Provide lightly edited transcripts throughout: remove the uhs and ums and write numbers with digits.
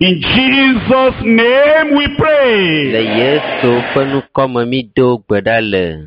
In Jesus' name we pray. Le Yesu fenu comme mi do gbedale.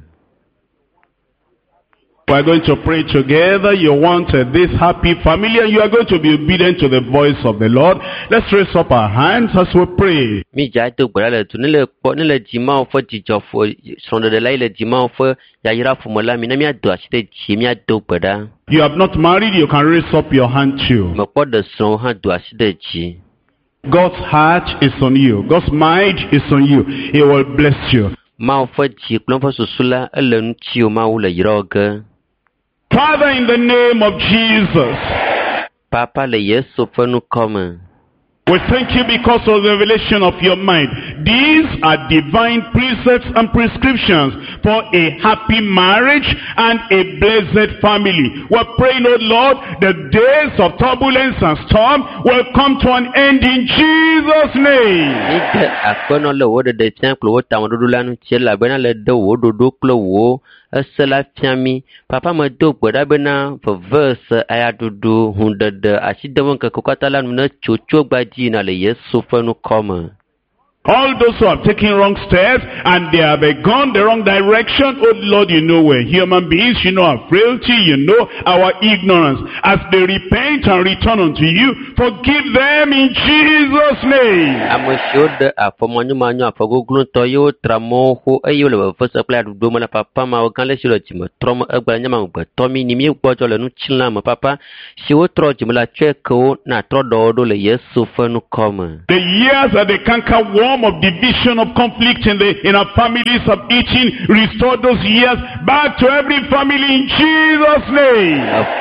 We're going to pray together. You want this happy family, and you are going to be obedient to the voice of the Lord. Let's raise up our hands as we pray. Mi ja do gbedale tu nile jima ofo jijo fo sonde de lai le jima ofo ya yira fo mola mi na mi ado asite ji mi ado gbeda. You have not married, you can raise up your hand too. Mo po de son ha do asite ji. God's heart is on you. God's mind is on you. He will bless you. Ma ofo ji klon fo susula ele nu ti o ma wo le yira oge. Father, in the name of Jesus, Papa, le Yesu fenu come. we thank you because of the revelation of your mind. These are divine precepts and prescriptions for a happy marriage and a blessed family. We're praying, oh Lord, the days of turbulence and storm will come to an end in Jesus' name. Papa me do gbeda bena for verse ayadudu hundede asidewon ke kokatala nu chocho gbaji na le Yesu fenu come. All those who have taken wrong steps and they have gone the wrong direction, oh Lord, you know we're human beings, you know our frailty, you know our ignorance. As they repent and return unto you, forgive them in Jesus' name. Amashode afomanyu manyu afogoglun toyo tramo ho ayo le first apply do mana papa ma ogan le silo timo trom egba nyama ngbe tomi ni mi gbojo le nu chinla mo papa si wo tro timo la cheko na tro do le Yesu fenu come. The years that they canker war of division, of conflict in our families, of eating, restore those years back to every family in Jesus' name.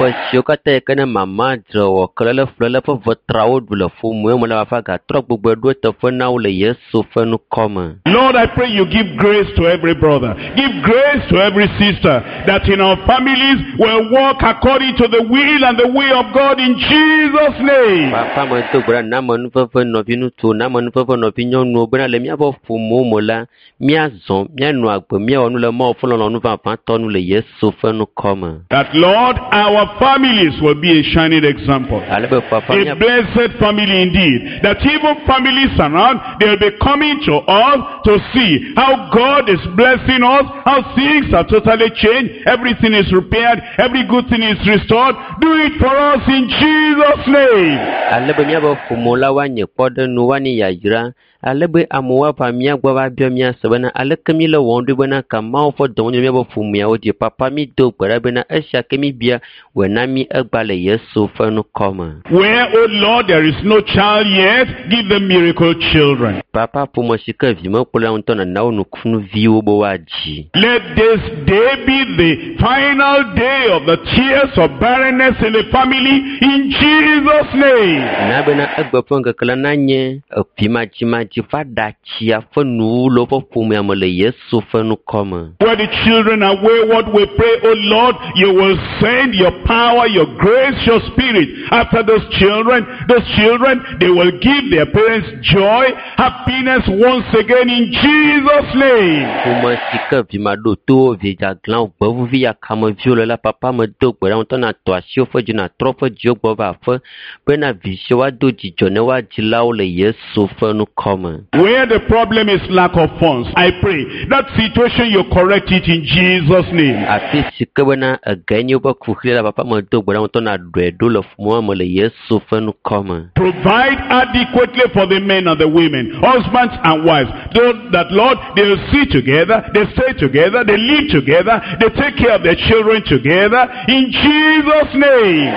Lord, I pray you give grace to every brother, give grace to every sister, that in our families will walk according to the will and the way of God in Jesus' name. Le mia bo fumo mola mia zon mia no agbe mia onu le mo folo no va pa tonu le Yesu fenu come. That Lord, our families will be a shining example, a blessed family indeed, that even families around, they will be coming to us to see how God is blessing us, how things are totally changed, everything is repaired, every good thing is restored. Do it for us in Jesus' name. Alebe mia bo fumo la wa nye pode nu wa ni yajira. Alebe amuwa pa mia gwa ba bia mia sabana alekemi le wondu bana kama ofo donyo mia bo fumia odi papa mi do gbara bana esha kemi bia wenami egbale Yesu fenu come. Where, oh Lord, there is no child yet, give them miracle children. Papa pumo shika vimo kula untona na unu kunu viwo bo waji. Let this day be the final day of the tears of barrenness in the family in Jesus' name. Na bana egbe fonga kala nanye opima chima where the children are wayward, we pray, oh Lord, you will send your power, your grace, your spirit after those children. Those children, they will give their parents joy, happiness once again in Jesus' name. Where the problem is lack of funds, I pray that situation you correct it in Jesus' name. Provide adequately for the men and the women, husbands and wives. Those that, Lord, they will see together, they stay together, they live together, they take care of their children together in Jesus' name.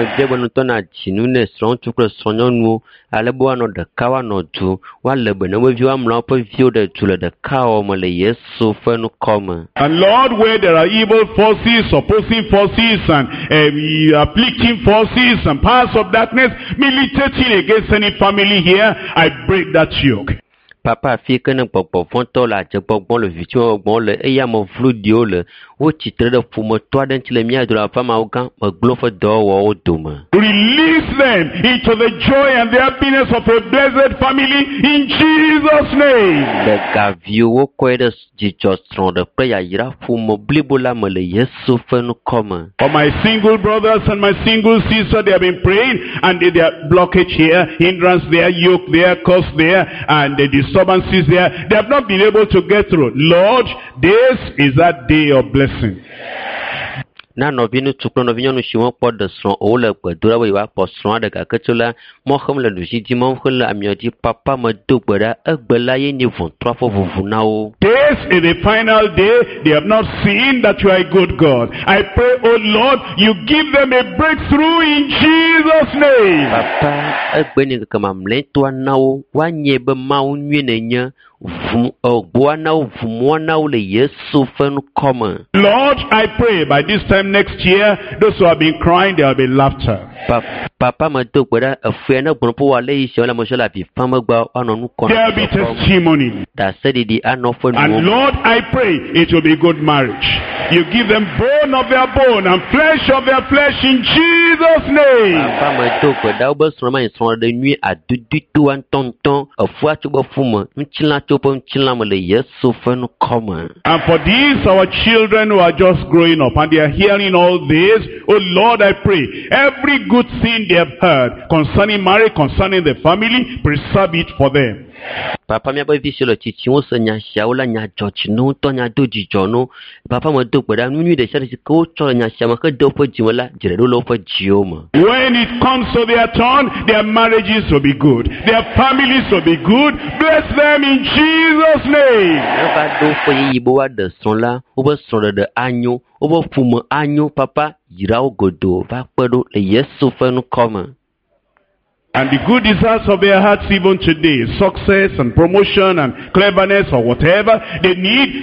And Lord, where there are evil forces, opposing forces, and afflicting forces, and powers of darkness militating against any family here, I break that yoke. Papa fi kene popo fonto la je popo le vitu bon le eya mo fludio le wo titre de fumo to den tile mia de la fama ogan mo glofo do wo doma. Release them into the joy and the happiness of a blessed family in Jesus' name. For my single brothers and my single sisters, they have been praying, and their blockage here, hindrance there, yoke there, curse there, and the disturbances there, they have not been able to get through. Lord, this is that day of blessing. Na novinu tuklo novinyo nu shimo pod de son o le gbedura we wa po son de ka ketula mo khom le duji di mo khol amiodi papa mo do gbeda egbela ye ni vun 3 fo vuvu na o. This is the final day. They have not seen that you are a good God. I pray, oh Lord, you give them a breakthrough in Jesus' name. Papa egbeni kama mlento na o wa nyebe ma o nwene nya Lord, I pray by this time next year, those who have been crying, there will be laughter. There will be testimony. And Lord, I pray it will be good marriage. You give them bone of their bone and flesh of their flesh in Jesus' name. And for these, our children who are just growing up and they are hearing all this, oh Lord, I pray, every good thing they have heard concerning marriage, concerning the family, preserve it for them. Papa mi abo visio lo chichi wo se nya sha ola nya jochi no to nya do jijo no papa mo do gbeda nunu de sha ko cho nya sha ma ka do fo jiwola jire lo fo jio mo. When it comes to their turn, their marriages will be good, their families will be good. Bless them in Jesus' name. Ba do fo yi bo wa de son la o bo son de anyo o bo fumo anyo papa yira o godo va pedo le Yesu fe nu come. And the good desires of their hearts even today, success and promotion and cleverness or whatever they need,